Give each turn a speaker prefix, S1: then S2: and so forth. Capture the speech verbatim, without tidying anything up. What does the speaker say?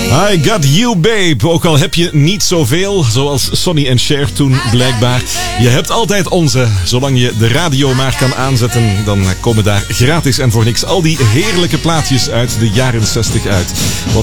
S1: I got you, babe. Ook al heb je niet zoveel, zoals Sonny en Cher toen blijkbaar. Je hebt altijd onze. Zolang je de radio maar kan aanzetten, dan komen daar gratis en voor niks al die heerlijke plaatjes uit de jaren zestig uit.